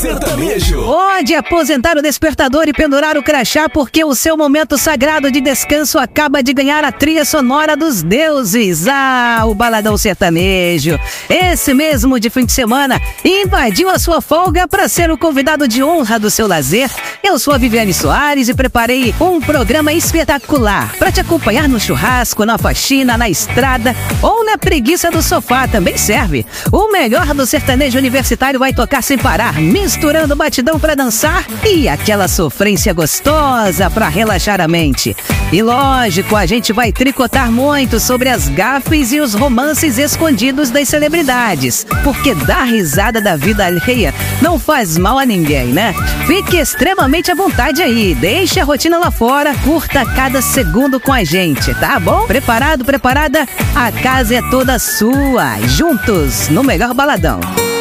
Sertanejo. Pode aposentar o despertador e pendurar o crachá, porque o seu momento sagrado de descanso acaba de ganhar a trilha sonora dos deuses. O Baladão Sertanejo. Esse mesmo de fim de semana invadiu a sua folga para ser o convidado de honra do seu lazer. Eu sou a Viviane Soares e preparei um programa espetacular para te acompanhar no churrasco, na faxina, na estrada ou na preguiça do sofá. Também serve. O melhor do sertanejo universitário vai tocar sem parar, misturando batidão para dançar e aquela sofrência gostosa para relaxar a mente. E lógico, a gente vai tricotar muito sobre as gafes e os romances escondidos das celebridades, porque dar risada da vida alheia não faz mal a ninguém, né? Fique extremamente à vontade aí, deixe a rotina lá fora, curta cada segundo com a gente, tá bom? Preparado, preparada? A casa é toda sua, juntos no melhor baladão.